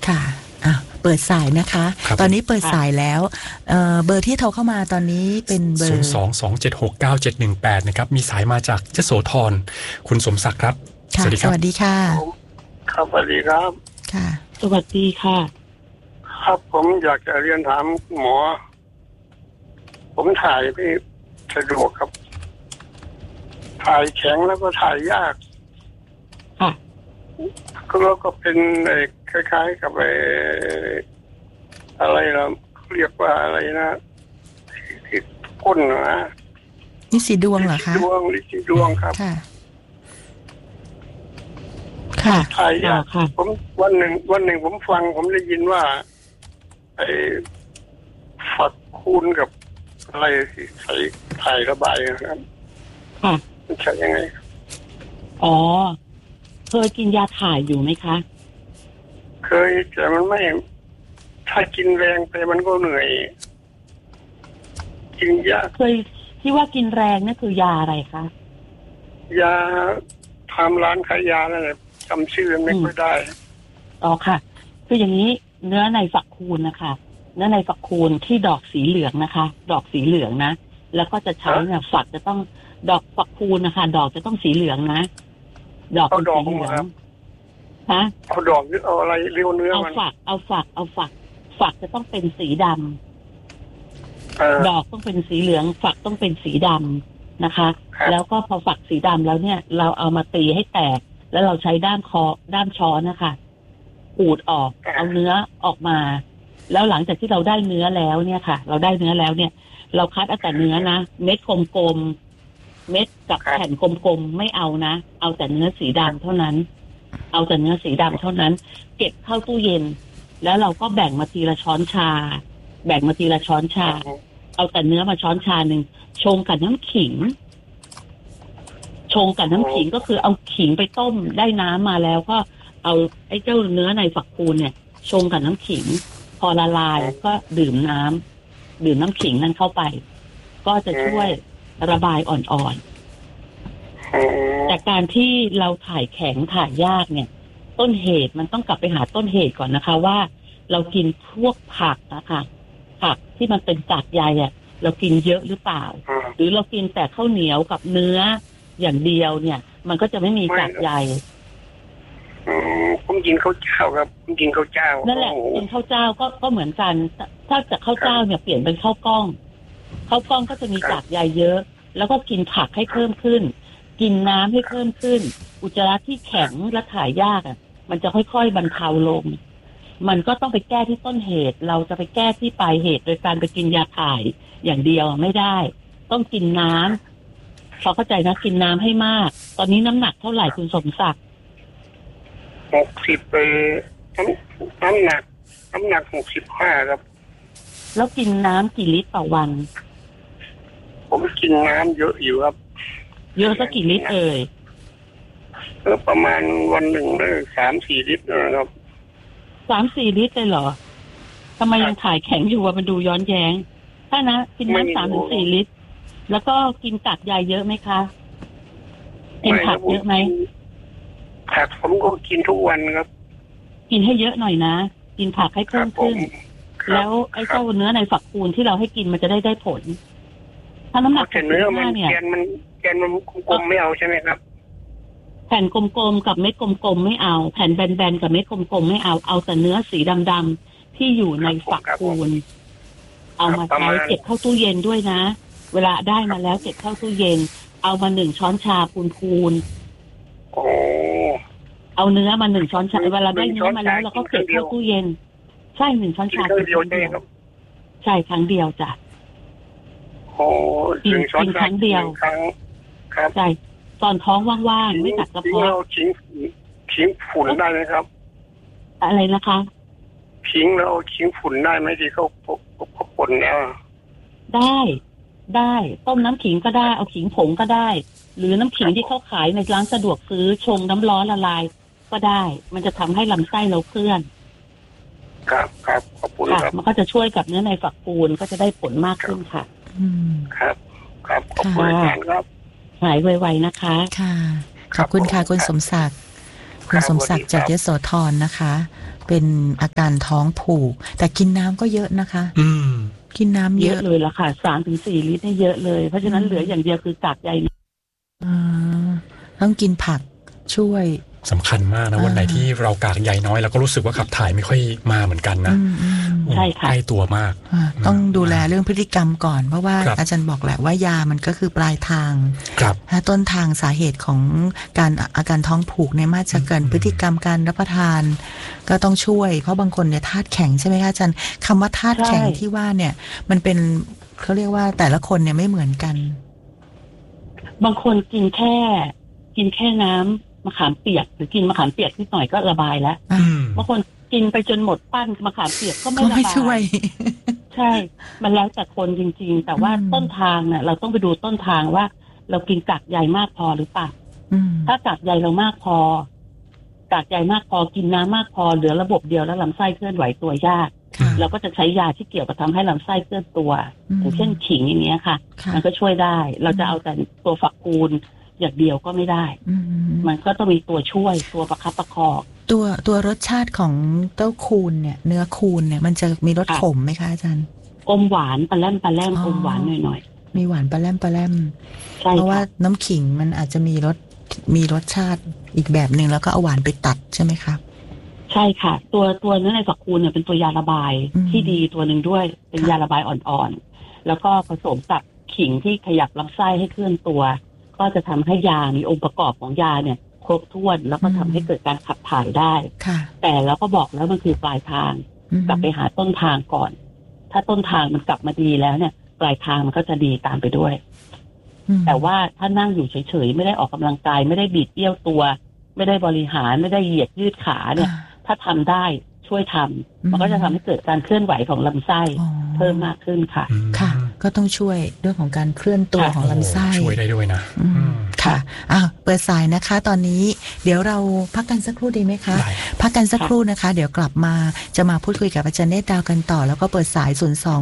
ค่ะเปิดสายนะคะตอนนี้เปิดสายแล้วเบอร์ที่โทรเข้ามาตอนนี้เป็นเบอร์ 02-2769718นะครับมีสายมาจากยโสธรคุณสมศักดิ์ครับสวัสดีครับสวัสดีค่ะครับสวัสดีครับค่ะสวัสดีค่ะครับผมอยากจะเรียนถามหมอผมถ่ายไม่สะดวกครับถ่ายแข็งแล้วก็ถ่ายยากค่ะก็เป็นคล้ายๆกับอะไรเราเรียกว่าอะไรนะที่ก้นนะลิสีดวงเหรอคะลิสีดวงครับค่ะถ่ายยากผมวันหนึ่งผมฟังผมได้ยินว่าฝักคูณกับอะไรที่ใส่ถ่ายระบายนะครับค่ะมันใช่ยังไงอ๋อเคยกินยาถ่ายอยู่ไหมคะเคยแต่มันไม่ถ้ากินแรงไปมันก็เหนื่อยกินยาเคยที่ว่ากินแรงนั่นคือยาอะไรคะยาทำร้านขายยานั่นแหละจำชื่อไม่ค่อยได้อ๋อค่ะคืออย่างนี้เนื้อในฝักคูณนะคะเนื้อในฝักคูณที่ดอกสีเหลืองนะคะดอกสีเหลืองนะแล้วก็จะใช้เนี่ยฝักจะต้องดอกฝักคูณนะคะดอกจะต้องสีเหลืองนะดอกเป็นสีเหลืองฮะเอาดอกหรือเอาอะไรเรียวเนื้อมันเอาฝักจะต้องเป็นสีดำดอกต้องเป็นสีเหลืองฝักต้องเป็นสีดำนะคะแล้วก็พอฝักสีดำแล้วเนี่ยเราเอามาตีให้แตกแล้วเราใช้ด้ามช้อนนะคะขูดออกเอาเนื้อออกมาแล้วหลังจากที่เราได้เนื้อแล้วเนี่ยค่ะเราได้เนื้อแล้วเนี่ยเราคัดเอาแต่เนื้อนะเม็ดกลมๆเม็ดกับแผ่นกลมๆไม่เอานะเอาแต่เนื้อสีดำเท่านั้นเอาแต่เนื้อสีดำเท่านั้นเก็บเข้าตู้เย็นแล้วเราก็แบ่งมาทีละช้อนชาเอาแต่เนื้อมาช้อนชาหนึ่งชงกับน้ำขิงก็คือเอาขิงไปต้มได้น้ำมาแล้วก็เอาไอ้เจ้าเนื้อในฝักคูณเนี่ยชงกับน้ำขิงพอละลายก็ดื่มน้ำขิงนั้นเข้าไปก็จะช่วยระบายอ่อนๆแต่การที่เราถ่ายแข็งถ่ายยากเนี่ยต้นเหตุมันต้องกลับไปหาต้นเหตุก่อนนะคะว่าเรากินพวกผักนะคะผักที่มันเป็นกากใยเรากินเยอะหรือเปล่าหรือเรากินแต่ข้าวเหนียวกับเนื้ออย่างเดียวเนี่ยมันก็จะไม่มีกากใยผมกินข้าวเจ้าครับผมกินข้าวเจ้านั่นแหละกินข้าวเจ้าก็เหมือนกันถ้าจากข้าวเจ้าเนี่ยเปลี่ยนเป็นข้าวกล้องก็จะมีกากใยเยอะแล้วก็กินผักให้เพิ่มขึ้นกินน้ำให้เพิ่มขึ้นอุจจาระที่แข็งและถ่ายยากมันจะค่อยๆบรรเทาลงมันก็ต้องไปแก้ที่ต้นเหตุเราจะไปแก้ที่ปลายเหตุโดยการไปกินยาถ่ายอย่างเดียวไม่ได้ต้องกินน้ำเข้าใจนะกินน้ำให้มากตอนนี้น้ำหนักเท่าไหร่คุณสมศักดิ์ 60ไปน้ำหนัก65ครับแล้วกินน้ำกี่ลิตรต่อวันผมกินน้ำเยอะอยู่ครับเยอะสักกี่ลิตรประมาณวันหนึ่งได้3-4 ลิตรนะครับ 3-4 ลิตรเลยเหรอทำไมยังถ่ายแข็งอยู่วะมันดูย้อนแย้งถ้านะกินน้ำ3-4 ลิตรแล้วก็กินกากใยเยอะไหมคะกินผักเยอะไหมผักผมก็กินทุกวันครับกินให้เยอะหน่อยนะกินผักให้เพิ่มขึ้นแล้วไอ้เจ้าเนื้อในฝักคูณที่เราให้กินมันจะได้ผลถ้าน้ำหนัก 65เนี่ยแกนมันกลมๆไม่เอาใช่ไหมครับแผ่นกลมๆกับเม็ดกลมๆไม่เอาแผ่นแบนๆกับเม็ดกลมๆไม่เอาแต่เนื้อสีดำๆที่อยู่ในฝักคูณเอามาใช้เก็บเข้าตู้เย็นด้วยนะเวลาได้มาแล้วเก็บเข้าตู้เย็นเอามา1 ช้อนชาพูนเอาเนื้อมา1 ช้อนชาเวลาได้เนื้อมาแล้วเราก็เก็บเข้าตู้เย็นใช่1 ช้อนชาครั้งเดียวใช่ครั้งเดียวจ้ะกินครั้งเดียวครับใช่ตอนท้องว่างๆไม่ตัดกระเพาะทิ้งฝุ่นได้ไหมครับอะไรนะคะทิ้งแล้วทิ้งฝุ่นได้ไหมที่เขาป่นแล้วได้ต้มน้ำขิงก็ได้เอาขิงผงก็ได้หรือน้ำขิงที่เขาขายในร้านสะดวกซื้อชงน้ำร้อนละลายก็ได้มันจะทำให้ลำไส้เราเคลื่อนครับขอบคุณครับมันก็จะช่วยกับเนื้อในฝักคูณก็จะได้ผลมากขึ้นค่ะครับขอบคุณครับหายไวๆนะคะค่ะขอบคุณค่ะคุณสมศักดิ์คุณสมศักดิ์จากยโสธรนะคะ เป็นอาการท้องผูกแต่กินน้ำก็เยอะนะคะกินน้ำเยอะเลยละค่ะ3-4 ลิตรนี่เยอะเลยเพราะฉะนั้นเหลืออย่างเดียวคือกากใยต้องกินผักช่วยสำคัญมากนะวันไหนที่เรากากใยน้อยเราก็รู้สึกว่าขับถ่ายไม่ค่อยมาเหมือนกันนะใช่ค่ะใกล้ตัวมากต้องดูแลเรื่องพฤติกรรมก่อนเพราะว่าอาจารย์บอกแหละว่ายามันก็คือปลายทางถ้าต้นทางสาเหตุของการอาการท้องผูกเนี่ยมาจากเกิดพฤติกรรมการรับประทานก็ต้องช่วยเพราะบางคนเนี่ยธาตุแข็งใช่ไหมคะอาจารย์คำว่าธาตุแข็งที่ว่าเนี่ยมันเป็นเขาเรียกว่าแต่ละคนเนี่ยไม่เหมือนกันบางคนกินแค่น้ำมะขามเปียกหรือกินมะขามเปียกนิดหน่อยก็ระบายแล้วบางคนกินไปจนหมดปั้นมะขามเปียกก็ไม่ระบายช่วยใช่มันแล้วแต่คนจริงๆแต่ว่าต้นทางเนี่ยเราต้องไปดูต้นทางว่าเรากินกากใยมากพอหรือเปล่าถ้ากากใยเรามากพอกากใยมากพอกินน้ำมากพอเหลือระบบเดียวแล้วลำไส้เคลื่อนไหวตัวยากเราก็จะใช้ยาที่เกี่ยวกับทำให้ลำไส้เคลื่อนตัวอย่างเช่นขิงอย่างเงี้ยค่ะมันก็ช่วยได้เราจะเอาแต่ตัวฝักคูณอย่างเดียวก็ไม่ได้มันก็ต้องมีตัวช่วยตัวประคับประคองตัวรสชาติของเต้าคูนเนี่ยเนื้อคูนเนี่ยมันจะมีรสขมไหมคะอาจารย์อมหวานปลาแรมอมหวานหน่อยมีหวานปลาแรมเพราะว่าน้ำขิงมันอาจจะมีรสชาติอีกแบบหนึ่งแล้วก็เอาหวานไปตัดใช่ไหมคะใช่ค่ะตัวเนื้อในฝักคูนเนี่ยเป็นตัวยาระบายที่ดีตัวหนึ่งด้วยเป็นยาระบายอ่อนๆแล้วก็ผสมกับขิงที่ขยับลำไส้ให้เคลื่อนตัวก็จะทำให้ยามีองค์ประกอบของยาเนี่ยครบถ้วนแล้วก็ทำให้เกิดการขับถ่ายได้แต่เราก็บอกแล้วมันคือปลายทางกลับไปหาต้นทางก่อนถ้าต้นทางมันกลับมาดีแล้วเนี่ยปลายทางมันก็จะดีตามไปด้วยแต่ว่าถ้านั่งอยู่เฉยๆไม่ได้ออกกำลังกายไม่ได้บิดเอี้ยวตัวไม่ได้บริหารไม่ได้เหยียดยืดขาเนี่ยถ้าทำได้ช่วยทำมันก็จะทำให้เกิดการเคลื่อนไหวของลำไส้เพิ่มมากขึ้นค่ะค่ะก็ต้องช่วยเรื่องของการเคลื่อนตัวของลำไส้ช่วยได้ด้วยนะค่ะเปิดสายนะคะตอนนี้เดี๋ยวเราพักกันสักครู่ดีไหมคะพักกันสักครู่นะคะเดี๋ยวกลับมาจะมาพูดคุยกับอาจารย์เนตรดาวกันต่อแล้วก็เปิดสาย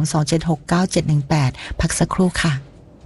02-276-9718 พักสักครู่ค่ะ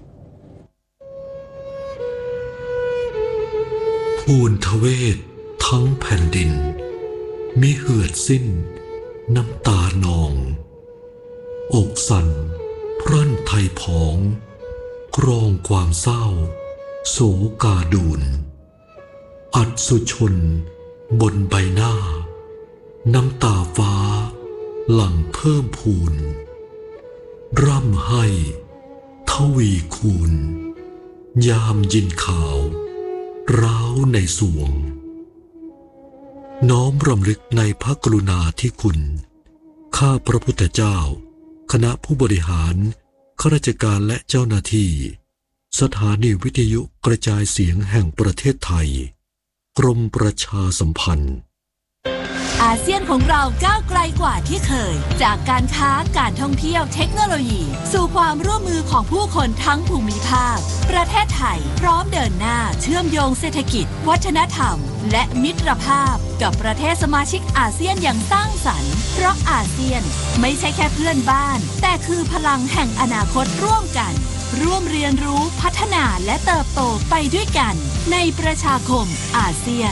ภูนทเวศทั้งแผ่นดินมิเหือดสิ้นน้ำตานองอกสั่นพรั่นไทยผองกรองความเศร้าโศกาดูนอัศสุชนบนใบหน้าน้ำตาฟ้าหลั่งเพิ่มพูนร่ำให้ทวีคูณยามยินข่าวร้าวในสวงน้อมรำลึกในพระกรุณาธิคุณข้าพระพุทธเจ้าคณะผู้บริหารข้าราชการและเจ้าหน้าที่สถานีวิทยุกระจายเสียงแห่งประเทศไทยกรมประชาสัมพันธ์อาเซียนของเราก้าวไกลกว่าที่เคยจากการค้าการท่องเที่ยวเทคโนโลยีสู่ความร่วมมือของผู้คนทั้งภูมิภาคประเทศไทยพร้อมเดินหน้าเชื่อมโยงเศรษฐกิจวัฒนธรรมและมิตรภาพกับประเทศสมาชิกอาเซียนอย่างสร้างสรรค์เพราะอาเซียนไม่ใช่แค่เพื่อนบ้านแต่คือพลังแห่งอนาคตร่วมกันร่วมเรียนรู้พัฒนาและเติบโตไปด้วยกันในประชาคมอาเซียน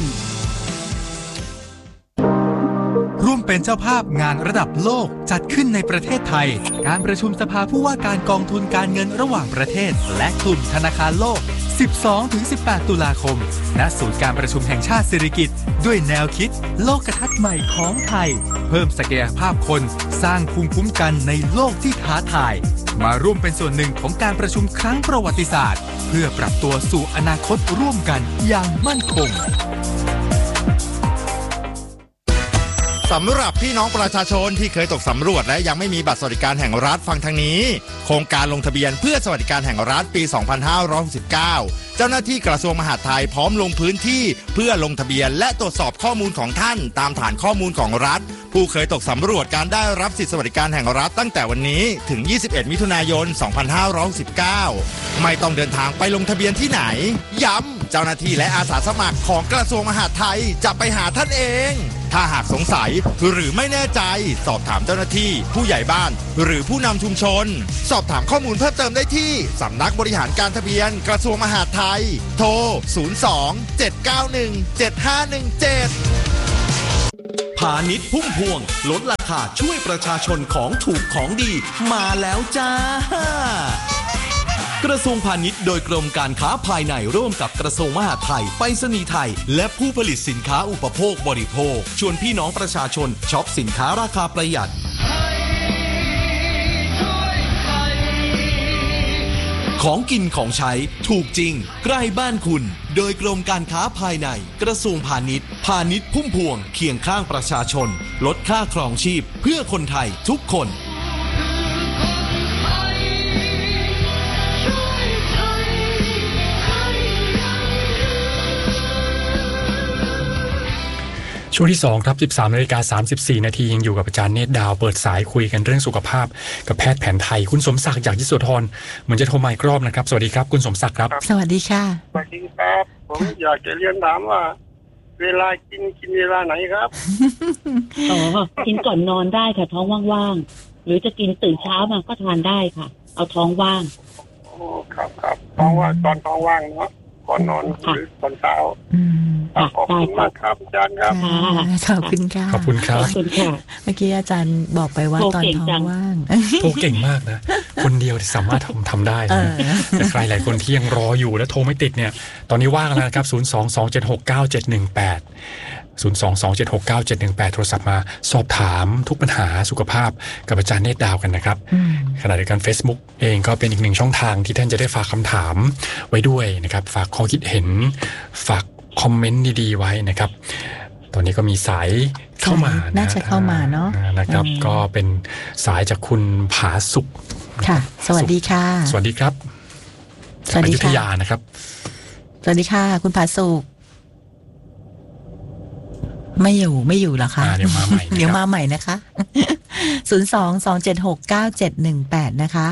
ร่วมเป็นเจ้าภาพงานระดับโลกจัดขึ้นในประเทศไทยการประชุมสภาผู้ว่าการกองทุนการเงินระหว่างประเทศและกลุ่มธนาคารโลก 12-18 ตุลาคมณศูนย์การประชุมแห่งชาติสิริกิติ์ด้วยแนวคิดโลกทัศน์ใหม่ของไทยเพิ่มศักยภาพคนสร้างภูมิคุ้มกันในโลกที่ท้าทายมาร่วมเป็นส่วนหนึ่งของการประชุมครั้งประวัติศาสตร์เพื่อปรับตัวสู่อนาคตร่วมกันอย่างมั่นคงสำหรับพี่น้องประชาชนที่เคยตกสำรวจและยังไม่มีบัตรสวัสดิการแห่งรัฐฟังทางนี้โครงการลงทะเบียนเพื่อสวัสดิการแห่งรัฐปี 2569 เจ้าหน้าที่กระทรวงมหาดไทยพร้อมลงพื้นที่เพื่อลงทะเบียนและตรวจสอบข้อมูลของท่านตามฐานข้อมูลของรัฐผู้เคยตกสำรวจการได้รับสิทธิสวัสดิการแห่งรัฐตั้งแต่วันนี้ถึง 21 มิถุนายน 2569 ไม่ต้องเดินทางไปลงทะเบียนที่ไหนย้ำเจ้าหน้าที่และอาสาสมัครของกระทรวงมหาดไทยจะไปหาท่านเองถ้าหากสงสัยหรือไม่แน่ใจสอบถามเจ้าหน้าที่ผู้ใหญ่บ้านหรือผู้นำชุมชนสอบถามข้อมูลเพิ่มเติมได้ที่สำนักบริหารการทะเบียนกระทรวงมหาดไทยโทร 02-791-7517 พาณิชย์พุ่มพวงลดราคาช่วยประชาชนของถูกของดีมาแล้วจ้ากระทรวงพาณิชย์โดยกรมการค้าภายในร่วมกับกระทรวงมหาดไทยไปรษณีย์ไทยและผู้ผลิตสินค้าอุปโภคบริโภคชวนพี่น้องประชาชนช็อปสินค้าราคาประหยัดของกินของใช้ถูกจริงใกล้บ้านคุณโดยกรมการค้าภายในกระทรวงพาณิชย์พาณิชย์พุ่มพวงเคียงข้างประชาชนลดค่าครองชีพเพื่อคนไทยทุกคนช่วงที่2ครับ 13:34 น.ยังอยู่กับอาจารย์เนตรดาวเปิดสายคุยกันเรื่องสุขภาพกับแพทย์แผนไทยคุณสมศักดิ์จากยโสธรเหมือนจะโทรมาอีกรอบนะครับสวัสดีครับคุณสมศักดิ์ครับสวัสดีค่ะสวัสดีครับผมอยากจะเรียนถามว่าเวลากินเวลาไหนครับกินก่อนนอนได้ค่ะท้องว่างๆหรือจะกินตื่นเช้ามาก็ทานได้ค่ะเอาท้องว่างโอ้ครับท้องว่างตอนท้องว่างเนาะก่อนนอนหรือตอนเช้าขอบคุณมากครับอาจารย์ครับขอบคุณค่ะขอบคุณครับเมื่อกี้อาจารย์บอกไปว่าตอนท้องว่างโทรเก่งมากนะคนเดียวที่สามารถทำได้นะแต่ใครหลายคนที่ยังรออยู่แล้วโทรไม่ติดเนี่ยตอนนี้ว่างแล้วนะครับ022769718 โทรศัพท์มาสอบถามทุกปัญหาสุขภาพกับอาจารย์เนตรดาวกันนะครับขณะเดียวกัน Facebook เองก็เป็นอีกหนึ่งช่องทางที่ท่านจะได้ฝากคำถามไว้ด้วยนะครับฝากข้อคิดเห็นฝากคอมเมนต์ดีๆไว้นะครับตอนนี้ก็มีสายเข้ามาน่าจะเข้ามาเนาะนะครับก็เป็นสายจากคุณผาสุขค่ะสวัสดีค่ะสวัสดีครับสวัสดีค่ะอยุธยานะครับสวัสดีค่ะคุณผาสุขไม่อยู่หรอคะเดี๋ยวมาใหม่เดี๋ยวมาใหม่นะคะ022769718นะคะ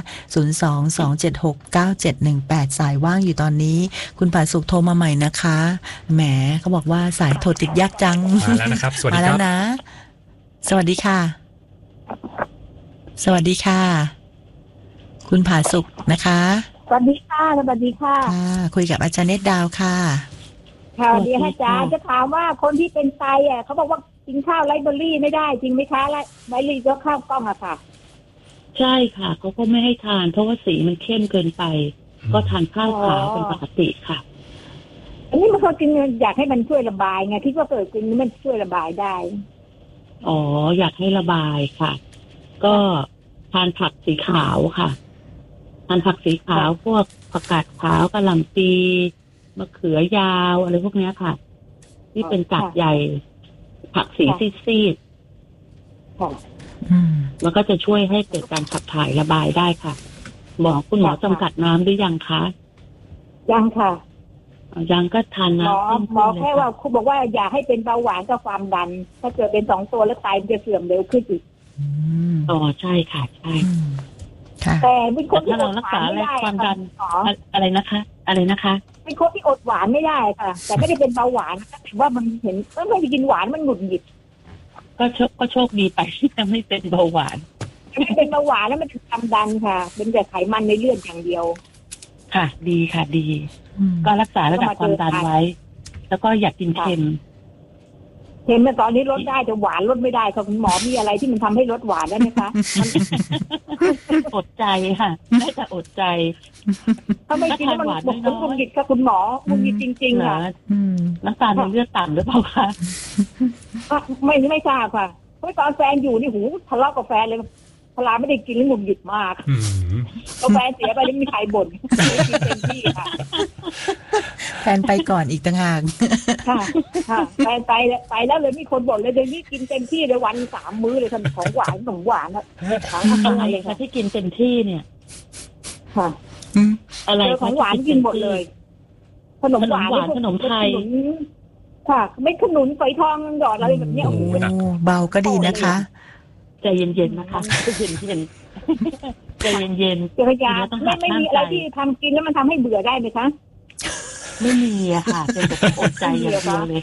022769718สายว่างอยู่ตอนนี้คุณผาสุขโทรมาใหม่นะคะแหมเขาบอกว่าสายโทรติดยากจังมาแล้วนะครับสวัสดีครับมาแล้วนะสวัสดีค่ะสวัสดีค่ะคุณผาสุขนะคะสวัสดีค่ะสวัสดีค่ะคุยกับอาจารย์เนตรดาวค่ะค่ะดีอาจารย์จะถามว่าคนที่เป็นไตเขาบอกว่ากินข้าวไรเบอรี่ไม่ได้จริงไหมคะไรเบอรี่ก็ข้าวกล้องอะค่ะใช่ค่ะเขาก็ไม่ให้ทานเพราะว่าสีมันเข้มเกินไปก็ทานข้าวขาวเป็นปกติค่ะอันนี้มันเขากินอยากให้มันช่วยระบายไงที่ว่าเกิดกินมันช่วยระบายได้อ๋ออยากให้ระบายค่ะก็ทานผักสีขาวค่ะทานผักสีขาวพวกผักกาดขาวกะหล่ำปีมะเขือยาวอะไรพวกนี้ค่ะที่เป็นกากใหญ่ผักสีซีดๆมันก็จะช่วยให้เกิดการขับถ่ายระบายได้ค่ะคุณหมอจำกัดน้ำหรือยังคะยังค่ะยังก็ทานน้ำหมอแค่ว่าคุณบอกว่าอย่าให้เป็นเบาหวานกับความดันถ้าเกิดเป็น2ตัวแล้วไตมันจะเสื่อมเร็วขึ้นอีกอ๋อใช่ค่ะใช่แต่เป็นคนที่เรารักษาความดันอะไรนะคะเป็นคนที่อดหวานไม่ได้ค่ะแต่ไม่ได้เป็นเบาหวานแต่ว่ามันเห็นไม่ได้กินหวานมันหงุดหงิดก็โชคดีไปที่จะไม่เป็นเบาหวานไม่เป็นเบาหวานแล้วมันเป็นความดันค่ะเป็นแต่ไขมันในเลือดอย่างเดียวค่ะดีค่ะดีก็รักษาระดับความดันไว้แล้วก็อยากกินเค็มเมื่อตอนนี้ลดได้แต่หวานลดไม่ได้ค่ะคุณหมอมีอะไรที่มันทำให้ลดหวานได้ไหมคะอดใจค่ะน่าจะอดใจถ้าไม่กินแล้วมันมุนหงิดค่ะคุณหมอมุนหงิดจริงๆค่ะน้ำตาลในเลือดต่ำหรือเปล่าคะไม่ทราบค่ะเพราะตอนแฟนอยู่นี่หูทะเลาะกับแฟนเลยพลาไม่ได้กินแล้วหงุดหงิดมากก็แฟนเสียไปแล้วมีใครบ่นกินเต็มที่ค่ะแฟนไปก่อนอีกต่างหากค่ะแฟนไปแล้วเลยมีคนบ่นเลยเดี๋ยวนี้กินเต็มที่เลยวัน3 มื้อเลยของหวานขนมหวานนะอะไรคะที่กินเต็มที่เนี่ยค่ะอะไรของหวานกินหมดเลยขนมหวานขนมไทยค่ะไม่ขนุนฝอยทองหยอดอะไรแบบนี้โอ้โหเบาก็ดีนะคะใจเย็นๆนะคะใจเย็นใจเย็นๆจักรยานไม่มีอะไรที่ทำกินแล้วมันทำให้เบื่อได้ไหมคะไม่มีอะค่ะเป็นแต่อดใจอย่างเดียวเลยค่ะ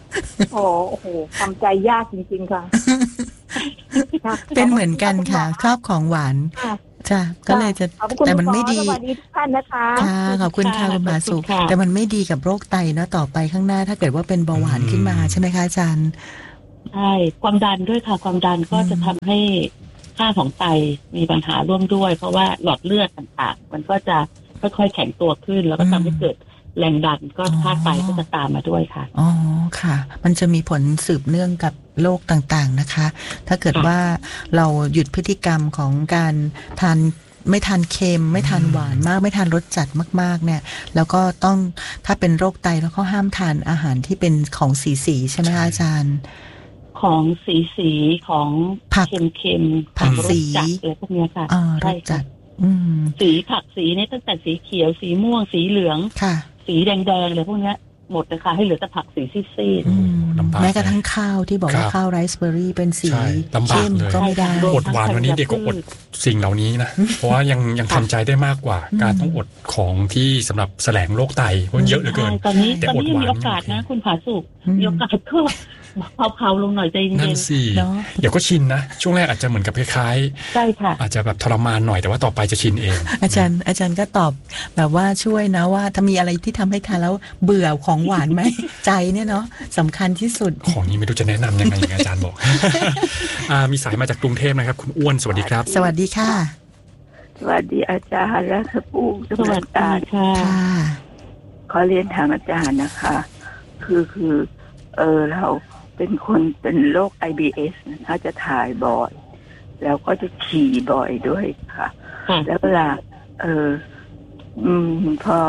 โอ้โหทำใจยากจริงๆค่ะเป็นเหมือนกันค่ะชอบของหวานจ้ะก็เลยจะแต่มันไม่ดีสวัสดีทุกท่านนะคะค่ะขอบคุณค่ะคุณบาสุแต่มันไม่ดีกับโรคไตนะต่อไปข้างหน้าถ้าเกิดว่าเป็นเบาหวานขึ้นมาใช่ไหมคะอาจารย์ใช่ความดันด้วยค่ะความดันก็จะทำให้ค่าของไตมีปัญหาร่วมด้วยเพราะว่าหลอดเลือดต่างๆมันก็จะค่อยๆแข็งตัวขึ้นแล้วก็ทำให้เกิดแรงดันก็ค่าไตก็จะตามมาด้วยค่ะอ๋อค่ะมันจะมีผลสืบเนื่องกับโรคต่างๆนะคะถ้าเกิดว่าเราหยุดพฤติกรรมของการทานไม่ทานเค็มไม่ทานหวานมากไม่ทานรสจัดมากๆเนี่ยแล้วก็ต้องถ้าเป็นโรคไตแล้วก็ห้ามทานอาหารที่เป็นของสีๆใช่ไหมคะอาจารย์ของสีของผักเค็มผักสีอะไรพวกนี้ค่ะใช่จัดสีผักสีเนี่ยตั้งแต่สีเขียวสีม่วงสีเหลืองสีแดงๆเลยพวกนี้หมดเลยค่ะให้เหลือแต่ผักสีซีดแม้กระทั่งข้าวที่บอกว่าข้าวไรซ์เบอร์รี่เป็นสีเข้มก็ไม่ได้อดหวานวันนี้เด็กก็อดสิ่งเหล่านี้นะเพราะว่ายังทำใจได้มากกว่าการต้องอดของที่สำหรับแสลงโรคไตเพราะเยอะเหลือเกินตอนนี้มีโอกาสนะคุณผาสุกมีโอกาสก็เผาลงหน่อยใจเย็นนั่นสิเดี๋ยวก็ชินนะช่วงแรกอาจจะเหมือนกับคล้ายๆใช่ค่ะอาจจะแบบทรมานหน่อยแต่ว่าต่อไปจะชินเองอาจารย์ก็ตอบแบบว่าช่วยนะว่าถ้ามีอะไรที่ทำให้ทานแล้วเบื่อของหวานไหมใจเนี่ยเนาะสำคัญที่สุดของนี้ไม่รู้จะแนะนำยังไงอย่างอาจารย์บอกมีสายมาจากกรุงเทพนะครับคุณอ้วนสวัสดีครับสวัสดีค่ะสวัสดีอาจารย์และท่านผู้สวัสดีค่ะขอเรียนถามอาจารย์นะคะคือเราเป็นคนเป็นโรค IBS นะคะจะถ่ายบ่อยแล้วก็จะฉี่บ่อยด้วยค่ะแล้วเวลาพอ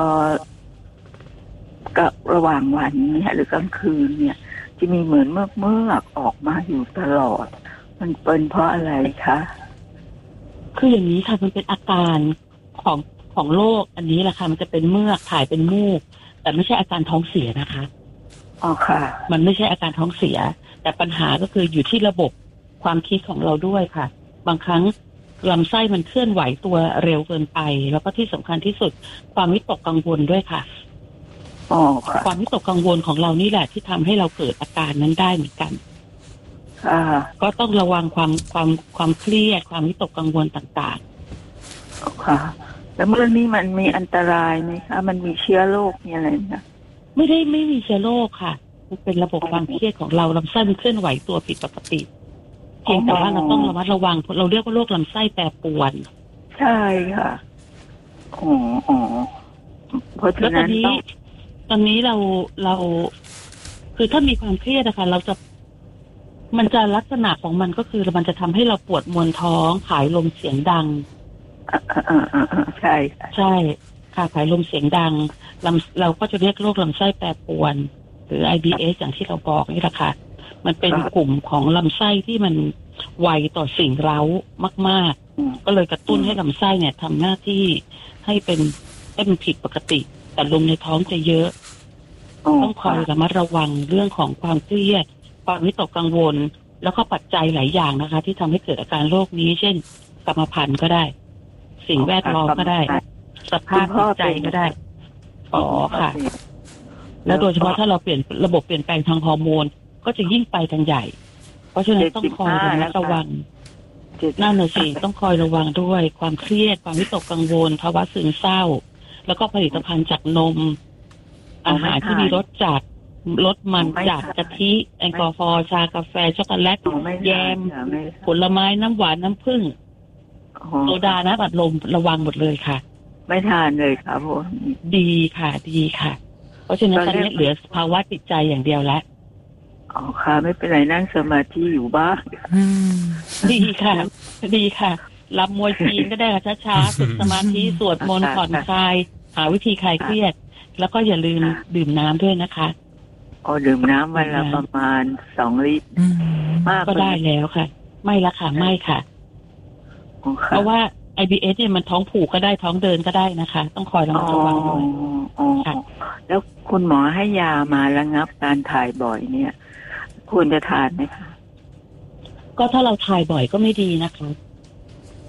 กับระหว่างวันเนี่ยหรือกลางคืนเนี่ยจะมีเหมือนเมือกออกมาอยู่ตลอดมันเป็นเพราะอะไรคะคืออย่างนี้ค่ะมันเป็นอาการของโรคอันนี้แหละค่ะมันจะเป็นเมือกถ่ายเป็นมูกแต่ไม่ใช่อาการท้องเสียนะคะอ๋อค่ะมันไม่ใช่อาการท้องเสียแต่ปัญหาก็คืออยู่ที่ระบบความคิดของเราด้วยค่ะบางครั้งลำไส้มันเคลื่อนไหวตัวเร็วเกินไปแล้วก็ที่สำคัญที่สุดความวิตกกังวลด้วยค่ะอ๋อค่ะความวิตกกังวลของเรานี่แหละที่ทำให้เราเกิดอาการนั้นได้เหมือนกันก็ต้องระวังความเครียดความวิตกกังวลต่างๆค่ะแล้วเรื่องนี้มันมีอันตรายไหมคะมันมีเชื้อโรคมีอะไรนะไม่มีเชื้อโรคค่ะมันเป็นระบบความเครียดของเราลำไส้มันเคลื่อนไหวตัวผิดปกติเพียงแต่ว่าเราต้องระมัดระวังเราเรียกว่าโรคลำไส้แปรปรวนใช่ค่ะอ๋อเพราะฉะนั้นตอนนี้เราคือถ้ามีความเครียดนะคะมันจะลักษณะของมันก็คือมันจะทำให้เราปวดมวนท้องผายลมเสียงดังใช่ค่ะผายลมเสียงดังเราก็จะเรียกโรคลำไส้แปรปรวนหรือ IBS อย่างที่เราบอกนี่แหละค่ะมันเป็นกลุ่มของลำไส้ที่มันไวต่อสิ่งเร้ามากๆก็เลยกระตุ้นให้ลำไส้เนี่ยทำหน้าที่ให้เป็นผิดปกติแต่ลมในท้องจะเยอะต้องคอยระมัดระวังเรื่องของความเครียดความวิตกกังวลแล้วก็ปัจจัยหลายอย่างนะคะที่ทำให้เกิดอาการโรคนี้เช่นกรรมพันธุ์ก็ได้สิ่งแวดล้อมก็ได้สภาพจิตใจก็ได้ค่ะแล้วโดยเฉพาะถ้าเราเปลี่ยนระบบเปลี่ยนแปลงทางฮอร์โมนก็จะยิ่งไปทางใหญ่เพราะฉะนั้นต้องคอยระวังนั่นน่ะสิต้องคอยระวังด้วยความเครียดความวิตกกังวลภาวะซึมเศร้าแล้วก็ผลิตภัณฑ์จากนมอาหารที่มีรสจัดรสมันจัดกะทิแอลกอฮอล์ชากาแฟช็อกโกแลตแยมผลไม้น้ำหวานน้ำผึ้งโซดาน้ำอัดลมระวังหมดเลยค่ะไม่ทานเลยครับผมดีค่ะเพราะฉะนั้นตอนนี้เหลือภาวะจิตใจอย่างเดียวแล้วอ๋อค่ะไม่เป็นไรนั่งสมาธิอยู่บ้างดีค่ะรับมวยจีนก็ได้ค่ะช้าๆฝึกสมาธิสวดมนต์ผ่อนคลายหาวิธีคลายเครียดแล้วก็อย่าลืมดื่มน้ำด้วยนะคะดื่มน้ำวันละประมาณ2 ลิตรมากก็ได้แล้วค่ะไม่ละค่ะไม่ค่ะเพราะว่า IBS เนี่ยมันท้องผูกก็ได้ท้องเดินก็ได้นะคะต้องคอยระมัดระวังด้วยค่ะแล้วคุณหมอให้ยามาระงับการถ่ายบ่อยเนี่ยควรจะทานไหมคะก็ถ้าเราถ่ายบ่อยก็ไม่ดีนะคะ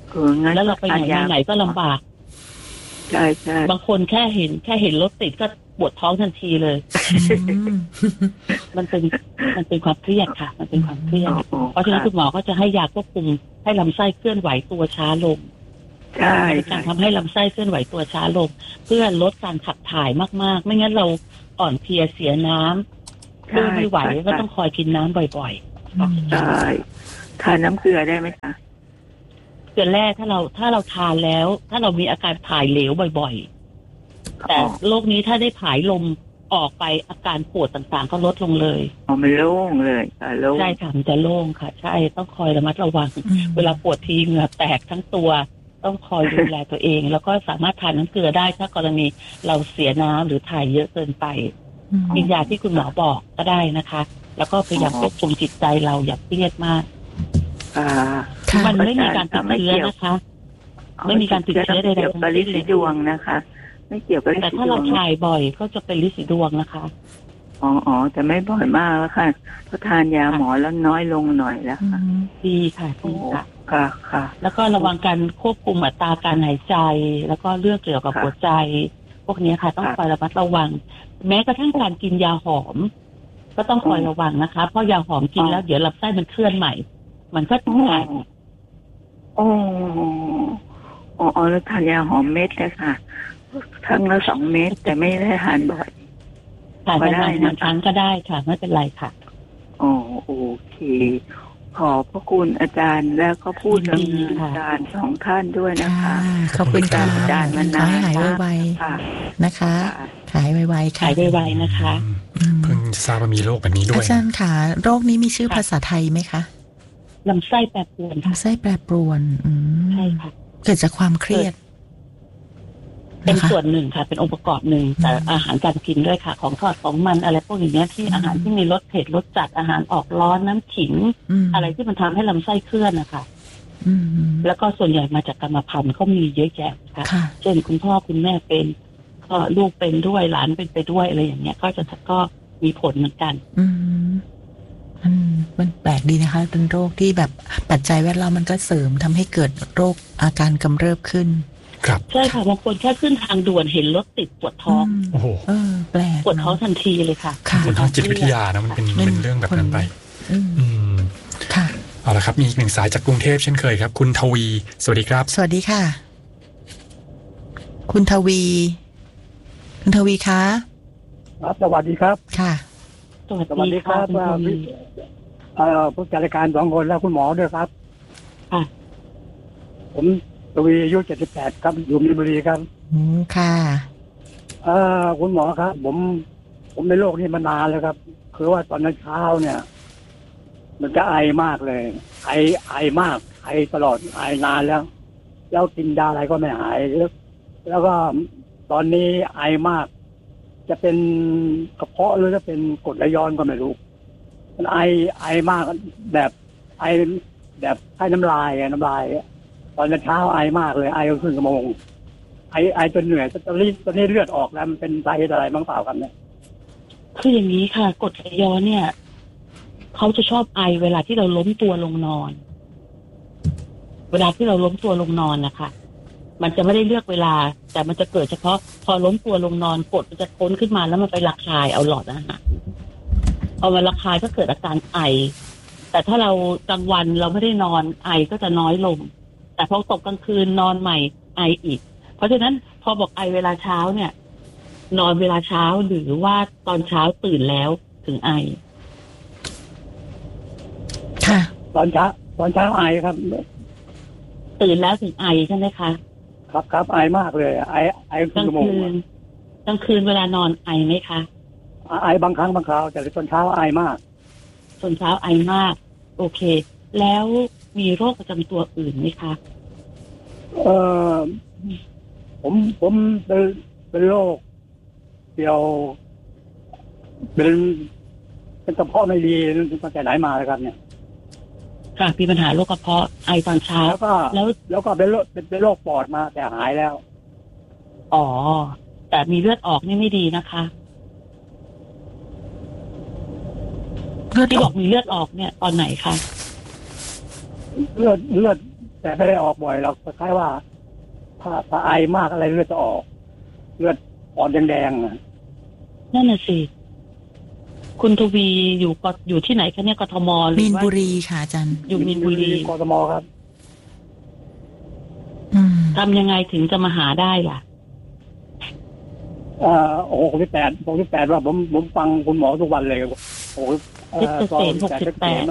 แล้วเราไปไหนมาไหนก็ลำบากใช่บางคนแค่เห็นรถติดก็ปวดท้องทันทีเลย มันเป็นความเครียดค่ะมันเป็นความเครียดเพราะฉะนั้นคุณหมอก็จะให้ยาควบคุมให้ลำไส้เคลื่อนไหวตัวช้าลงใช่การทำให้ลำไส้เคลื่อนไหวตัวช้าลงเพื่อลดการขับถ่ายมากๆไม่งั้นเราอ่อนเพลียเสียน้ำด้วยไม่ไหวก็ต้องคอยกินน้ำบ่อยๆใช่ทานน้ำเกลือได้ไหมคะเกลือแร่ถ้าเราทานแล้วถ้าเรามีอาการถ่ายเหลวบ่อยๆแต่โรคนี้ถ้าได้ผายลมออกไปอาการปวดต่างๆก็ลดลงเลยมันโล่งเลยโล่งใช่ค่ะมันจะโล่งค่ะใช่ต้องคอยระมัดระวังเวลาปวดทีเหงื่อแตกทั้งตัวต้องคอยดูแลตัวเองแล้วก็สามารถทานน้ำเกลือได้ถ้ากรณีเราเสียน้ำหรือถ่ายเยอะเกินไปกินยาที่คุณหมอบอกก็ได้นะคะแล้วก็พยายามควบคุมจิตใจเราอย่าเครียดมากมันไม่มีการติดเชื้อนะคะไม่มีการติดเชื้อใดๆทั้งสิ้นเลยดวงนะคะไม่เกี่ยวกับแต่ถ้าเราถ่ายบ่อยก็จะเป็นลิซิดวงนะคะอ๋อแต่ไม่บ่อยมากแล้วค่ะเพราะทานยาหมอแล้วน้อยลงหน่อยแล้วค่ะดีค่ะดีค่ะค่ะแล้วก็ระวังการควบคุมอัตราการหายใจแล้วก็เรื่องเกี่ยวกับหัวใจพวกนี้ค่ะต้องคอยระมัดระวังแม้กระทั่งการกินยาหอมก็ต้องคอยระวังนะคะเพราะยาหอมกินแล้วเดี๋ยวลำไส้มันเคลื่อนใหม่มันก็ตายแล้วทานยาหอมเม็ดเลยค่ะครั้งละ2 เม็ดแต่ไม่ได้ทานบ่อยทานได้นะครั้งก็ได้ค่ะไม่เป็นไรค่ะโอเคขอบพระคุณอาจารย์แล้วก็พูดถึงอาจารย์2 ท่านด้วยนะคะขอบคุณค่ะอาจารย์มันหายไวๆนะคะหายไวๆค่ะหายไวๆนะคะเพิ่งทราบว่ามีโรคแบบนี้ด้วยอาจารย์ค่ะโรคนี้มีชื่อภาษาไทยไหมคะลำไส้แปรปรวนลำไส้แปรปรวนใช่ค่ะเกิดจากความเครียดเป็นส่วนหนึ่งค่ะเป็นองค์ประกอบหนึ่งแต่อาหารการกินด้วยค่ะของทอดของมันอะไรพวกอย่างนี้ที่อาหารที่มีรสเผ็ดรสจัดอาหารออกร้อนน้ำขิงอะไรที่มันทำให้ลำไส้เคลื่อนนะคะแล้วก็ส่วนใหญ่มาจากกรรมพันธุ์เขามีเยอะแยะค่ะเช่นคุณพ่อคุณแม่เป็นก็ลูกเป็นด้วยหลานเป็นไปด้วยอะไรอย่างเงี้ยก็มีผลเหมือนกันมันแปลกดีนะคะเป็นโรคที่แบบปัจจัยแวดล้อมมันก็เสริมทำให้เกิดโรคอาการกำเริบขึ้นใช่ค่ะบางคนแค่ขึ้นทางด่วนเห็นรถติดปวดท้องโอ้โหแปลกปวดท้องทันทีเลยค่ะปวดท้องจิตวิทยานะมันเป็นเรื่องแบบนั้นไปค่ะเอาละครับมีอีก1 สายจากกรุงเทพเช่นเคยครับคุณทวีสวัสดีครับสวัสดีค่ะคุณทวีคะครับสวัสดีครับค่ะสวัสดีครับผู้จัดรายการ2 คนแล้วคุณหมอด้วยครับผมทวีอายุ78ครับอยู่มีนบุรีครับค่ะคุณหมอครับผมเป็นโรคนี้มานานแล้วครับคือว่าตอนเช้าเนี่ยมันจะไอมากเลยไอมากไอตลอดไอนานแล้วกินยาอะไรก็ไม่หายแล้วก็ตอนนี้ไอมากจะเป็นกระเพาะหรือจะเป็นกรดไหลย้อนก็ไม่รู้มันไอมากแบบไอแบบให้น้ำลายตอนเช้าไอมากเลยไอครึ่งชั่วโมงไอจนเหนื่อยตอนนี้เลือดออกแล้วมันเป็นสาเหตุอะไรบ้างเปล่าครับเนี่ยคืออย่างนี้ค่ะกรดไหลย้อนเนี่ยเขาจะชอบไอเวลาที่เราล้มตัวลงนอนเวลาที่เราล้มตัวลงนอนนะคะมันจะไม่ได้เลือกเวลาแต่มันจะเกิดเฉพาะพอล้มตัวลงนอนกรดมันจะพ้นขึ้นมาแล้วมันไประคายเอาหลอดอาหารเอามาระคายก็เกิดอาการไอแต่ถ้าเรากลางวันเราไม่ได้นอนไอก็จะน้อยลงแต่พอตกกลางคืนนอนใหม่ไออีกเพราะฉะนั้นพอบอกไอเวลาเช้าเนี่ยนอนเวลาเช้าหรือว่าตอนเช้าตื่นแล้วถึงไอค่ะตอนเช้าไอครับตื่นแล้วถึงไอใช่ไหมคะครับไอมากเลยไอกลางคืนเวลานอนไอไหมคะไอบางครั้งบางคราวแต่ตอนเช้าไอมากตอนเช้าไอมากโอเคแล้วมีโรคประจำตัวอื่นไหมคะผมเป็นโรคเกี่ยวเป็นกระเพาะไม่ดีตั้งแต่ไหนมาเลยครับเนี่ยค่ะมีปัญหาโรคกระเพาะไอตอนเช้าแล้วก็เป็นโรคปอดมาแต่หายแล้วแต่มีเลือดออกนี่ไม่ดีนะคะที่บอกมีเลือดออกเนี่ยตอนไหนคะเลือดแต่ไม่ได้ออกบ่อยเราคล้ายว่าถ้าไอมากอะไรเลือดจะออกเลือดอ่อนแดงนั่นน่ะสิคุณทวีอยู่ที่ไหนคะเนี่ยกทมหรือว่ามีนบุรีค่ะอาจารย์อยู่มีนบุรีกทมครับทำยังไงถึงจะมาหาได้ล่ะ 68ว่าผมฟังคุณหมอทุกวันเลยเพชรเกษม68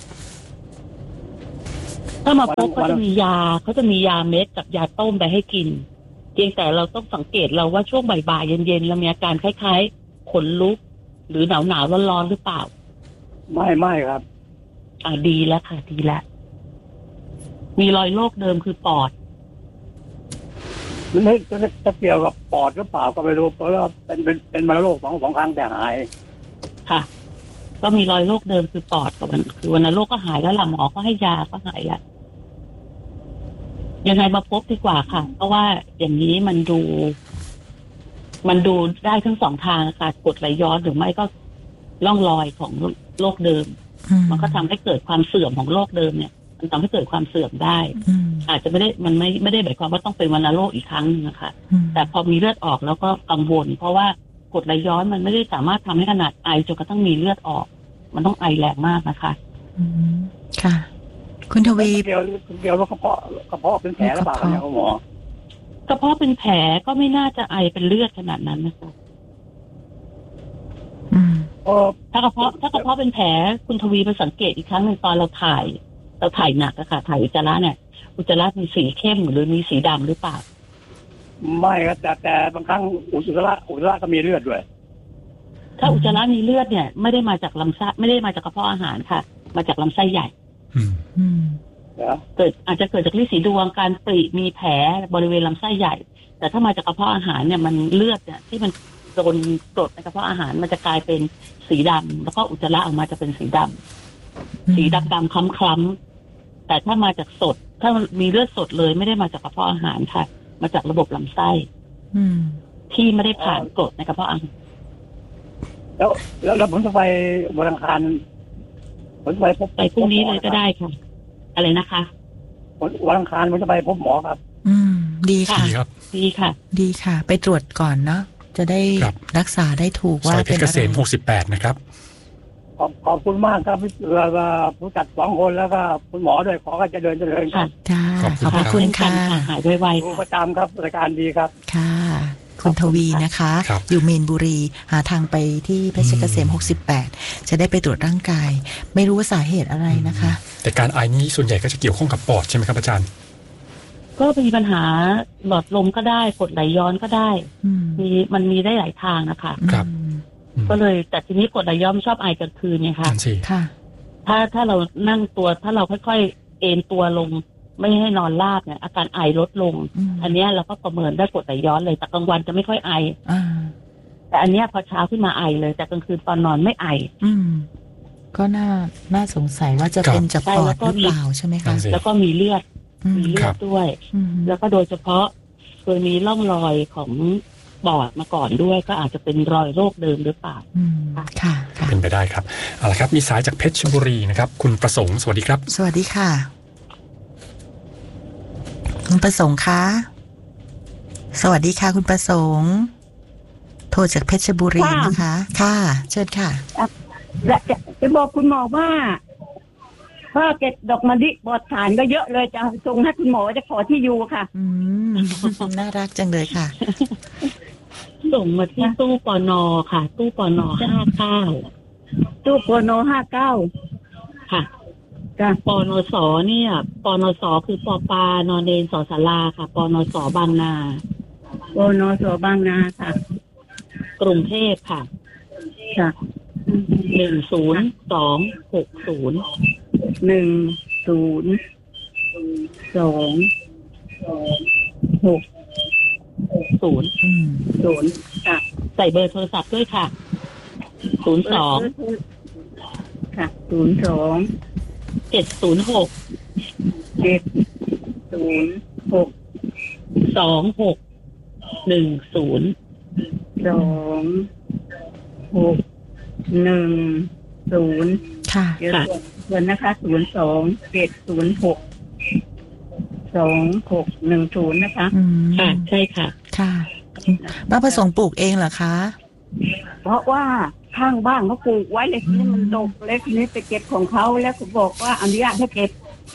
ถ้ามาพบเขาจะมียาเม็ดกับยาต้มไปให้กินเพียงแต่เราต้องสังเกตเราว่าช่วงบ่ายๆเย็นๆเรามีอาการคล้ายๆขนลุกหรือหนาวๆร้อนๆหรือเปล่าไม่ครับดีแล้วค่ะดีแล้วมีรอยโรคเดิมคือปอดมันไม่จะเกี่ยวกับปอดหรือเปล่าก็ไม่รู้เพราะว่าเป็นวัณโรคสองครั้งแต่หายค่ะก็มีรอยโรคเดิมคือปอดกับคือวัณโรคก็หายแล้วหมอก็ให้ยาก็หายแล้วยังไงมาพบดีกว่าค่ะเพราะว่าอย่างนี้มันดูได้ทั้งสองทางค่ะกดไหลย้อนหรือไม่ก็ร่องรอยของโรคเดิมมันก็ทำให้เกิดความเสื่อมของโรคเดิมเนี่ยมันทำให้เกิดความเสื่อมได้อาจจะไม่ได้หมายความว่าต้องเป็นวัณโรคอีกครั้งนึงนะคะแต่พอมีเลือดออกแล้วก็กังวลเพราะว่ากดไหลย้อนมันไม่ได้สามารถทำให้ขนาดไอจนกระทั่งมีเลือดออกมันต้องไอแรงมากนะคะค่ะคุณทวีเกี่ยวกับกระเพาะเป็นแผลหรือเปล่าเนี่ยคุณหมอกระเพาะเป็นแผลก็ไม่น่าจะไอเป็นเลือดขนาดนั้นนะคะถ้ากระเพาะเป็นแผลคุณทวีไปสังเกตอีกครั้งหนึ่งตอนเราถ่ายหนักอะค่ะถ่ายอุจจาระเนี่ยอุจจาระมีสีเข้มหรือมีสีดำหรือเปล่าไม่ครับแต่บางครั้งอุจจาระก็มีเลือดด้วยถ้าอุจจาระมีเลือดเนี่ยไม่ได้มาจากลำไส้ไม่ได้มาจากกระเพาะอาหารค่ะมาจากลำไส้ใหญ่อาจจะเกิดจากฤทธิ์สีดวงการปริมีแผลบริเวณลำไส้ใหญ่แต่ถ้ามาจากกระเพาะอาหารเนี่ยมันเลือดเนี่ยที่มันโดนกรดในกระเพาะอาหารมันจะกลายเป็นสีดำแล้วก็อุจจาระออกมาจะเป็นสีดำคล้ำๆแต่ถ้ามาจากสดถ้ามีเลือดสดเลยไม่ได้มาจากกระเพาะอาหารค่ะมาจากระบบลำไส้ที่ไม่ได้ผ่านกรดในกระเพาะอาหารแล้วผมจะไปวันอังคารผมจะไปพบไปพรุ่งนี้เลยก็ได้ค่ะอะไรนะคะวันอังคารผมจะไปพบหมอครับดีค่ะดีค่ะไปตรวจก่อนเนาะจะได้รักษาได้ถูกว่าเป็นเพชรเกษม68นะครับขอบคุณมากครับผู้จัด2คนแล้วก็คุณหมอด้วยขอให้เจริญค่ะขอบคุณค่ะหายไวๆประจำครับรายการดีครับค่ะคุณทวีนะคะอยู่มีนบุรีหาทางไปที่เพชรเกษม68จะได้ไปตรวจร่างกายไม่รู้ว่าสาเหตุอะไรนะคะแต่การไอนี้ส่วนใหญ่ก็จะเกี่ยวข้องกับปอดใช่ไหมครับอาจารย์ก็มีปัญหาหลอดลมก็ได้กดไหลย้อนก็ได้มันมีได้หลายทางนะคะครับก็เลยแต่ทีนี้กดไหลย้อนชอบไอกลางคืนไงคะค่ะถ้าเรานั่งตัวถ้าเราค่อยๆเอนตัวลงไม่ให้นอนราบเนี่ยอาการไอลดลงอันนี้เราก็ประเมินได้กดไหลย้อนเลยแต่กลางวันจะไม่ค่อยไอแต่อันนี้พอเช้าขึ้นมาไอเลยแต่กลางคืนตอนนอนไม่ไอก็น่าสงสัยว่าจะเป็นจากปอดหรือเปล่าใช่ไหมคะแล้วก็มีเลือดด้วยแล้วก็โดยเฉพาะเคยมีร่องรอยของปอดมาก่อนด้วยก็อาจจะเป็นรอยโรคเดิมหรือเปล่าค่ะเป็นไปได้ครับเอาละครับมีสายจากเพชรบุรีนะครับคุณประสงค์สวัสดีครับสวัสดีค่ะคุณประสงค์คะสวัสดีค่ะคุณประสงค์โทรจากเพชรบุรีนะคะค่ะเชิญค่ะจะบอกคุณหมอว่าถ้าเก็บดอกมะลิบอดฐานก็เยอะเลยจะส่งให้คุณหมอจะขอที่อยู่ค่ะน่ารักจังเลยค่ะส่งมาที่ตู้ปน.ค่ะตู้ปน59 ตู้ปน59 ค่ะปนสเนี่ยปนสคือปปานเนนสศาลาค่ะปนสบางนาปนสบางนาค่ะกรุงเทพค่ะค่ะ 10260 ค่ะใส่เบอร์โทรศัพท์ด้วยค่ะ02 ค่ะ 706 ค่ะเงินนะคะ027062610นะคะค่ะใช่ค่ะค่ะป้าประสงค์ปลูกเองเหรอคะเพราะว่าข้างบ้านเขาปลูกไว้เลยทีนี้มันดกเล็กทีนี้ไปเก็บของเขาแล้วเขาบอกว่าอนุญาตให้เก็บ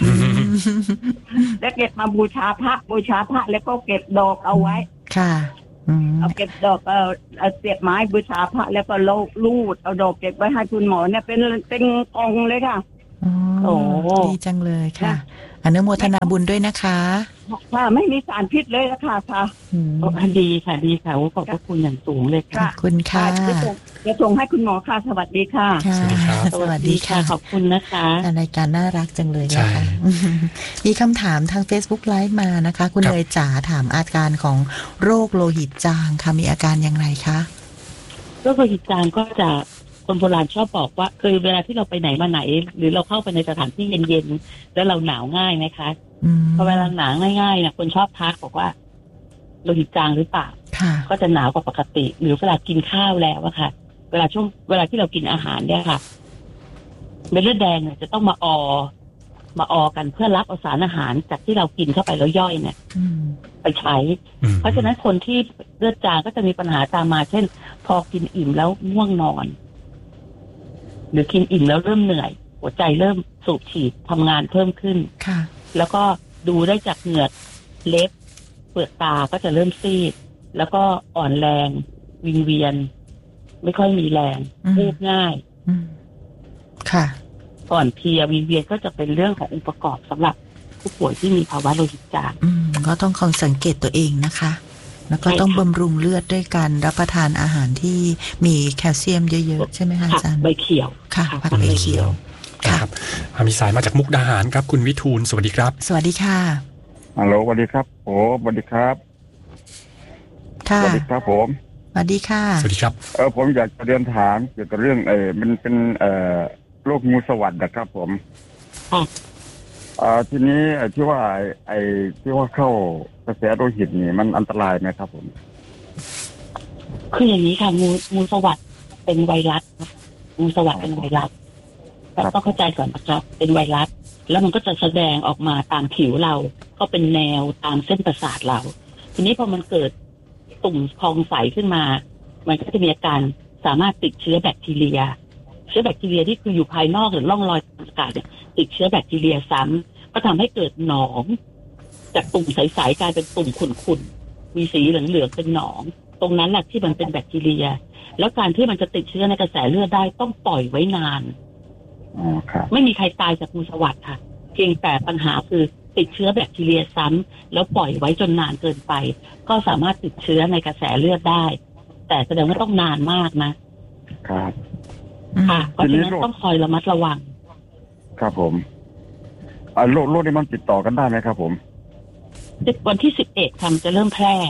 แล้วเก็บมาบูชาพระแล้วก็เก็บดอกเอาไว้ค่ะเอาเก็บดอกเสียบไม้บูชาพระแล้วก็ลูดเอาดอกเก็บไว้ให้คุณหมอเนี่ยเป็นกองเลยค่ะโอ้ดีจังเลยค่ะอนุโมทนาบุญด้วยนะคะค่ะไม่มีสารพิษเลยนะคะค่ะดีค่ะขอบพระคุณอย่างสูงเลยค่ะขอบคุณค่ะจะส่งให้คุณหมอค่ะสวัสดีค่ะสวัสดีค่ะขอบคุณนะคะรายการน่ารักจังเลยนะคะมีคำถามทาง Facebook Live มานะคะคุณเนยจ๋าถามอาการของโรคโลหิตจางค่ะมีอาการอย่างไรคะโรคโลหิตจางก็จะคนโบราณชอบบอกว่าคือเวลาที่เราไปไหนมาไหนหรือเราเข้าไปในสถานที่เย็นๆแล้วเราหนาวง่ายไหมคะพอเวลาหนาวง่ายๆเนี่ยคนชอบทักบอกว่าโลหิตจางหรือเปล่าก็จะหนาวกว่าปกติหรือเวลากินข้าวแล้วอะค่ะเวลาที่เรากินอาหารเนี่ยค่ะเม็ดเลือดแดงเนี่ยจะต้องมาออกันเพื่อรับเอาสารอาหารจากที่เรากินเข้าไปแล้วย่อยเนี่ยไปใช้เพราะฉะนั้นคนที่เลือดจางก็จะมีปัญหาตามมาเช่นพอกินอิ่มแล้วง่วงนอนหรือกินอิ่มแล้วเริ่มเหนื่อยหัวใจเริ่มสูบฉีดทำงานเพิ่มขึ้นแล้วก็ดูได้จากเหงือกเล็บเปลือกตาก็จะเริ่มซีดแล้วก็อ่อนแรงวิงเวียนไม่ค่อยมีแรงวูบง่ายค่ะอ่อนเพลียวิงเวียนก็จะเป็นเรื่องขององค์ประกอบสำหรับผู้ป่วยที่มีภาวะโลหิตจางก็ต้องคอยสังเกตตัวเองนะคะแล้วก็ต้องบำรุงเลือดด้วยการรับประทานอาหารที่มีแคลเซียมเยอะๆใช่ไหมคะอาจารย์ใบเขียวค่ะผักใบเขียวครับมีสายมาจากมุกดาหารครับคุณวิทูลสวัสดีครับสวัสดีค่ะฮัลโหลสวัสดีครับโอ้สวัสดีครับค่ะสวัสดีครับผมสวัสดีค่ะสวัสดีครับผมอยากจะเรียนถามเกี่ยวกับเรื่องมันเป็นโรคงูสวัสด์นะครับผมทีนี้ที่ว่าที่ว่าเข้ากระแสโลหิตนี่มันอันตรายไหมครับผมคืออย่างนี้ค่ะงูสวัสด์เป็นไวรัสงูสวัสด์เป็นไวรัสแต่ต้องเข้าใจก่อนนะครับเป็นไวรัสแล้วมันก็จะแสดงออกมาตามผิวเราก็เป็นแนวตามเส้นประสาทเราทีนี้พอมันเกิดตุ่มพองใสขึ้นมามันก็จะมีอาการสามารถติดเชื้อแบคทีเรียที่คืออยู่ภายนอกหรือร่องรอยทางอากาศเนี่ยติดเชื้อแบคทีเรียซ้ำก็ทำให้เกิดหนองจากตุ่มใสๆกลายเป็นตุ่มขุ่นๆมีสีเหลืองๆเป็นหนองตรงนั้นแหละที่มันเป็นแบคทีเรียแล้วการที่มันจะติดเชื้อในกระแสเลือดได้ต้องปล่อยไว้นานไม่มีใครตายจากงูสวัสด์ค่ะเพียงแต่ปัญหาคือติดเชื้อแบคทีเรียซ้ำแล้วปล่อยไว้จนนานเกินไปก็สามารถติดเชื้อในกระแสเลือดได้แต่แสดงว่าต้องนานมากนะครับค่ะเพราะฉะนั้นต้องคอยระมัดระวังครับผมโรคนี้มันติดต่อกันได้ไหมครับผมวันที่11ทำจะเริ่มแพร่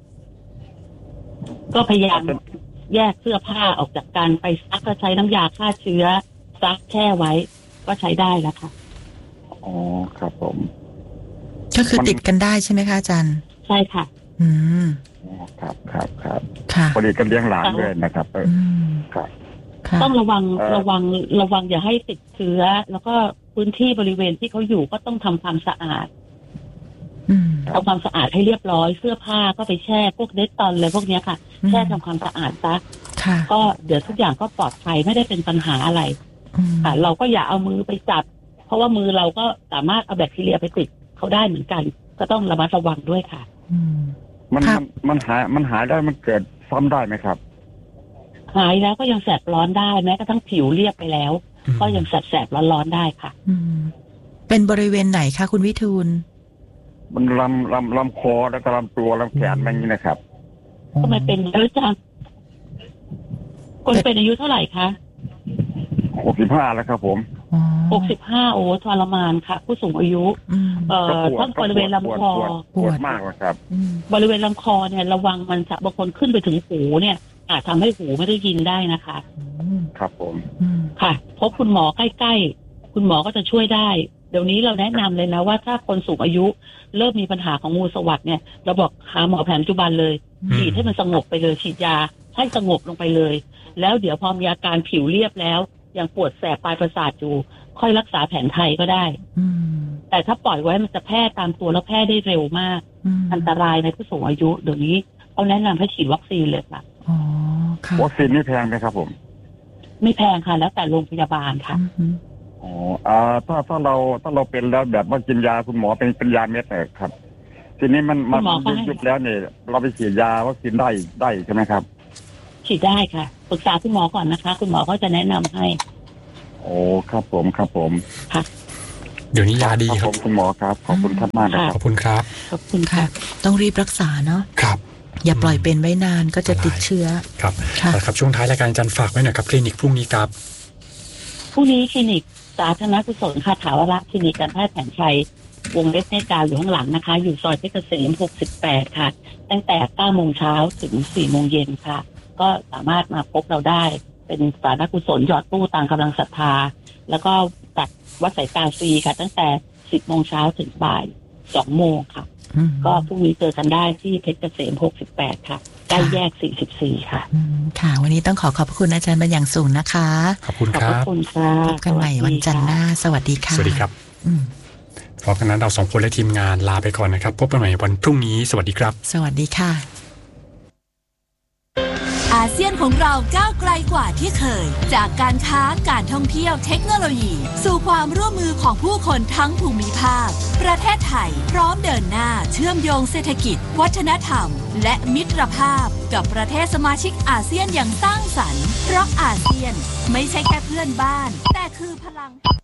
ก็พยายามแยกเสื้อผ้าออกจากกันไปซักก็ใช้น้ำยาฆ่าเชื้อซักแช่ไว้ก็ใช้ได้แล้วค่ะอ๋อครับผมก็คือติดกันได้ใช่ไหมคะอาจารย์ใช่ค่ะครับพอดีกันเลี้ยงหลานด้วยนะครับครับต้องระวังอย่าให้ติดเชื้อแล้วก็พื้นที่บริเวณที่เขาอยู่ก็ต้องทำความสะอาดทำความสะอาดให้เรียบร้อยเสื้อผ้าก็ไปแช่พวกเดตตอนอะไรพวกนี้ค่ะแช่ทำความสะอาดซะก็เดี๋ยวทุกอย่างก็ปลอดภัยไม่ได้เป็นปัญหาอะไรค่ะเราก็อย่าเอามือไปจับเพราะว่ามือเราก็สามารถเอาแบคทีเรียไปติดเขาได้เหมือนกันก็ต้องระมัดระวังด้วยค่ะมันหายได้มันเกิดซ้ำได้ไหมครับหายแล้วก็ยังแสบร้อนได้แม้กระทั่งผิวเรียบไปแล้วก็ยังแสบร้อนได้ค่ะเป็นบริเวณไหนคะคุณวิทูลมันลำคอแล้วก็ลำตัวลำแขนแบบนี้นะครับทำไมเป็นแล้วจังคนเป็นอายุเท่าไหร่คะ 65แล้วครับผม 65โอ้ทรมานค่ะผู้สูงอายุทั้งบริเวณลำคอปวดมากครับบริเวณลำคอเนี่ยระวังมันจะบางคนขึ้นไปถึงหูเนี่ยอาจทำให้หูไม่ได้ยินได้นะคะครับผมค่ะพบคุณหมอใกล้ๆคุณหมอก็จะช่วยได้เดี๋ยวนี้เราแนะนำเลยนะว่าถ้าคนสูงอายุเริ่มมีปัญหาของงูสวัสด์เนี่ยเราบอกหาหมอแผนปัจจุบันเลยฉีดให้มันสงบไปเลยฉีดยาให้สงบลงไปเลยแล้วเดี๋ยวพอมีอาการผิวเรียบแล้วยังปวดแสบปลายประสาทอยู่ค่อยรักษาแผนไทยก็ได้แต่ถ้าปล่อยไว้มันจะแพร่ตามตัวแล้วแพร่ได้เร็วมากอันตรายในผู้สูงอายุเดี๋ยวนี้เขาแนะนำให้ฉีดวัคซีนเลยค่ะวัคซีนนี่แพงไหมครับผมไม่แพงค่ะแล้วแต่โรงพยาบาลค่ะถ้าเราเป็นแล้วแบบว่ากินยาคุณหมอเป็นยาเม็ดครับทีนี้มันยุบแล้วเนี่ยเราไปฉีดยาวัคซีนได้ใช่ไหมครับฉีดได้ค่ะปรึกษาคุณหมอก่อนนะคะคุณหมอก็จะแนะนำให้โอ้ครับผมค่ะเดี๋ยวนี้ยาดีครับคุณหมอครับขอบคุณครับมากขอบคุณครับขอบคุณค่ะต้องรีบรักษาเนาะครับอย่าปล่อยเป็นไว้นานก็จะติดเชื้อครับครับช่วงท้ายรายการอาจารย์ฝากไว้หน่อยครับคลินิกพรุ่งนี้ครับพรุ่งนี้คลินิกสาธารณกุศลค่ะถาวรคลินิกการแพทย์แผนไทยวงเล็บเนตรดาวอยู่ข้างหลังนะคะอยู่ซอยเพชรเกษม68ค่ะตั้งแต่ 9 โมงเช้าถึง 4 โมงเย็นค่ะก็สามารถมาพบเราได้เป็นสาธารณกุศลหยอดตู้ตามกำลังศรัทธาแล้วก็ตัดวัดสายตาฟรีค่ะตั้งแต่ 10 โมงเช้าถึงบ่าย 2 โมงค่ะก็พรุ่งนี้เจอกันได้ที่เพชรเกษม68ค่ะใกล้แยก44ค่ะค่ะวันนี้ต้องขอบพระคุณอาจารย์เป็นอย่างสูงนะคะขอบคุณครับขอบคุณค่ะพบกันใหม่วันจันทร์หน้าสวัสดีค่ะสวัสดีครับเพราะฉะนั้นเรา2คนและทีมงานลาไปก่อนนะครับพบกันใหม่วันพรุ่งนี้สวัสดีครับสวัสดีค่ะอาเซียนของเราก้าวไกลกว่าที่เคยจากการค้าการท่องเที่ยวเทคโนโลยีสู่ความร่วมมือของผู้คนทั้งภูมิภาคประเทศไทยพร้อมเดินหน้าเชื่อมโยงเศรษฐกิจวัฒนธรรมและมิตรภาพกับประเทศสมาชิกอาเซียนอย่างสร้างสรรค์เพราะอาเซียนไม่ใช่แค่เพื่อนบ้านแต่คือพลัง